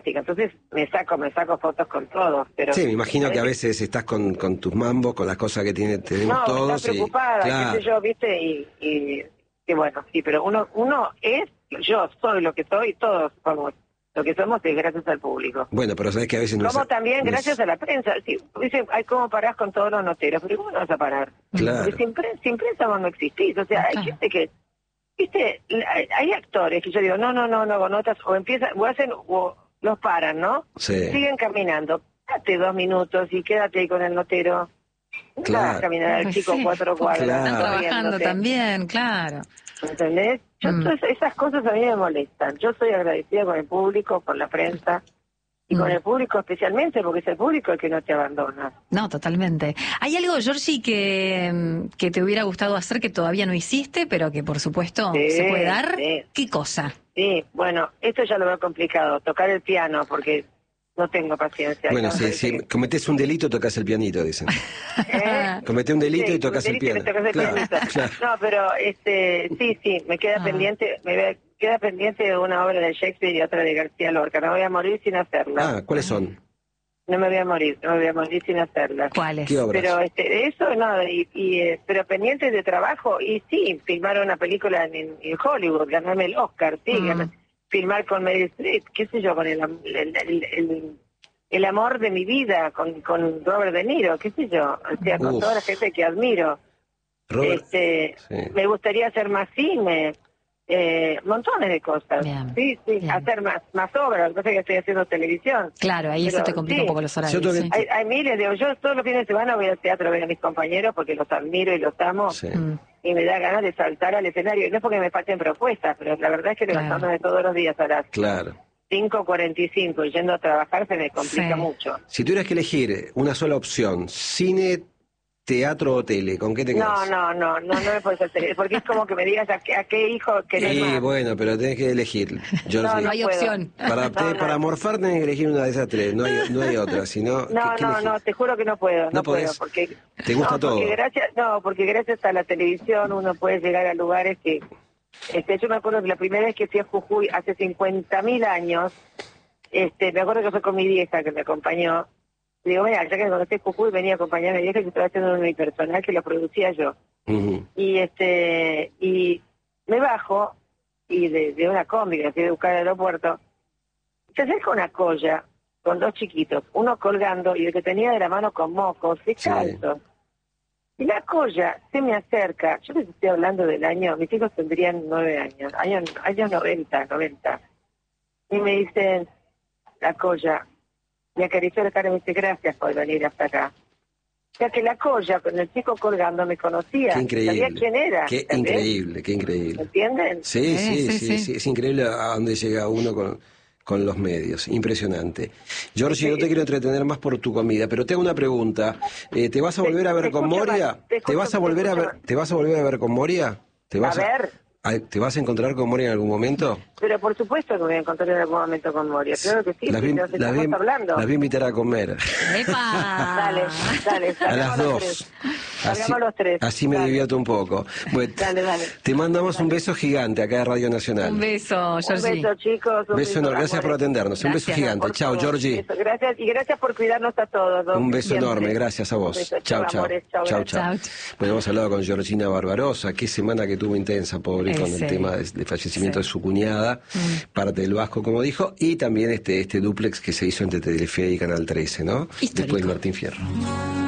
fantástica. Entonces me saco fotos con todos. Pero sí, me imagino que a veces estás con tus mambos, con las cosas que tenemos todos. No, estás preocupada, claro. qué sé yo, ¿viste? Y bueno, sí, pero uno es, yo soy lo que soy, todos somos. Lo que somos es gracias al público. Bueno, pero sabes que a veces no como también gracias a la prensa. Sí, dicen, ay, ¿cómo parás con todos los noteros? Pero ¿cómo no vas a parar? Claro. Porque sin prensa vos no existís. O sea, hay gente que, viste, hay actores que yo digo, no, con notas, o empiezan, o los paran, ¿no? Sí. Siguen caminando. Date 2 minutos y quédate ahí con el notero. No vas a caminar al chico 4 cuadras. Claro. Están trabajando también, claro. ¿Entendés? Esas cosas a mí me molestan. Yo soy agradecida con el público, con la prensa, y con el público especialmente, porque es el público el que no te abandona. No, totalmente. ¿Hay algo, Georgie, que te hubiera gustado hacer que todavía no hiciste, pero que por supuesto se puede dar? Sí. ¿Qué cosa? Sí, bueno, esto ya lo veo complicado, tocar el piano, porque no tengo paciencia. Bueno, si cometés un delito, tocas el pianito, dicen. Cometés un delito y tocas el piano. Claro. No, pero sí, me queda pendiente, queda pendiente una obra de Shakespeare y otra de García Lorca. No voy a morir sin hacerla. ¿Cuáles son? No me voy a morir sin hacerla. ¿Cuáles? ¿Qué obras? Pero eso no, pero pendientes de trabajo, y sí, filmar una película en Hollywood, ganarme el Oscar, sí, filmar con Meryl Streep, qué sé yo, con el amor de mi vida, con Robert De Niro, qué sé yo, o sea, con toda la gente que admiro. Robert, me gustaría hacer más cine, montones de cosas. Bien, sí, bien. Hacer más obras. Lo que pasa es que estoy haciendo televisión. Claro, ahí pero, eso te complica un poco los horarios. Sí. Hay miles de... Yo todos los fines de semana voy al teatro a ver a mis compañeros porque los admiro y los amo. Sí. Y me da ganas de saltar al escenario. Y no es porque me falten propuestas, pero la verdad es que levantándome todos los días a las 5:45 y yendo a trabajar se me complica mucho. Si tuvieras que elegir una sola opción, cine, teatro o tele, ¿con qué te quedas? No me puedes hacer, porque es como que me digas a qué hijo querés más. Sí, bueno, pero tenés que elegir. No hay opción. Para morfar tenés que elegir una de esas tres, no hay otra, sino... No, te juro que no puedo. No puedo, porque... ¿Te gusta todo? Porque gracias a la televisión uno puede llegar a lugares que... yo me acuerdo que la primera vez que fui a Jujuy, hace 50.000 años, me acuerdo que fue con mi vieja que me acompañó. Digo, mira, ya que cuando Jujuy venía a acompañar a mi vieja, que estaba haciendo un unipersonal que lo producía yo. Y me bajo, y de una combi que fui a buscar al aeropuerto, se acerca una colla con 2 chiquitos, uno colgando y el que tenía de la mano con mocos, descalzos. Y la colla se me acerca, yo les estoy hablando del año, mis hijos tendrían 9 años, años 90. Y me dicen, la colla, me acarició la cara y me dice, gracias por venir hasta acá. O sea que la colla, con el chico colgando, me conocía, sabía quién era. Qué increíble. ¿Entienden? Sí, es increíble a dónde llega uno con los medios, impresionante. Georgie, no te quiero entretener más por tu comida, pero te hago una pregunta. ¿Te vas a volver a ver con Moria? ¿Te vas a volver a ver con Moria? ¿Te vas a encontrar con Moria en algún momento? Pero por supuesto que me voy a encontrar en algún momento con Moria. Claro que sí, las voy a invitar a comer. ¡Epa! Dale. A las 2. Salgamos los 3. Así me divierto un poco. Bueno, dale. Te mandamos un beso gigante acá de Radio Nacional. Un beso, Georgie. Un beso, chicos. Gracias por atendernos. Un beso gigante. Chao, Georgie. Gracias, y gracias por cuidarnos a todos. Un beso enorme. Gracias a vos. Chao. Bueno, hemos hablado con Georgina Barbarosa. Qué semana que tuvo intensa, pobre, con el tema del fallecimiento de su cuñada, parte del Vasco, como dijo, y también este dúplex que se hizo entre Telefe y Canal 13, ¿no? Histórico. Después de Martín Fierro.